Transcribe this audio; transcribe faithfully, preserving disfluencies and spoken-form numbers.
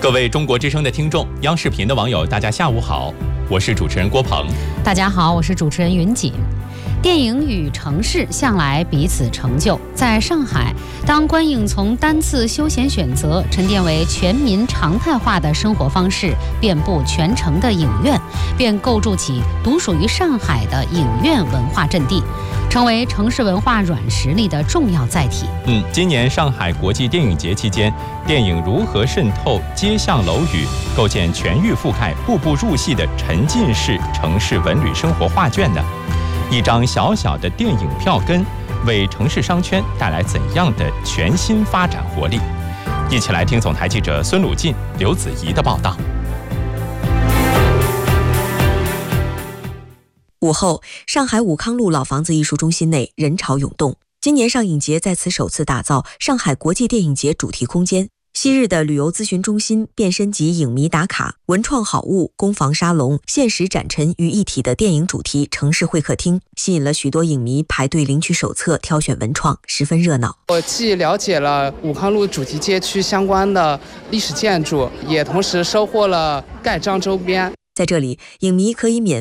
各位中国之声的听众，央视频的网友，大家下午好，我是主持人郭鹏。 大家好，我是主持人云锦。电影与城市向来彼此成就。在上海，当观影从单次休闲选择沉淀为全民常态化的生活方式，遍布全城的影院，便构筑起独属于上海的影院文化阵地，成为城市文化软实力的重要载体。 嗯，今年上海国际电影节期间，电影如何渗透街巷楼宇，构建全域覆盖、步步入戏的沉浸式城市文旅生活画卷呢？一张小小的电影票根，为城市商圈带来怎样的全新发展活力？一起来听总台记者孙鲁进、刘子怡的报道。 午后，上海武康路老房子艺术中心内人潮涌动。今年上影节在此首次打造上海国际电影节主题空间。昔日的旅游咨询中心变身及影迷打卡、文创好物、工坊沙龙、现实展陈于一体的电影主题城市会客厅，吸引了许多影迷排队领取手册、挑选文创，十分热闹。 我既了解了武康路主题街区相关的历史建筑，也同时收获了盖章周边。 在这里，影迷可以免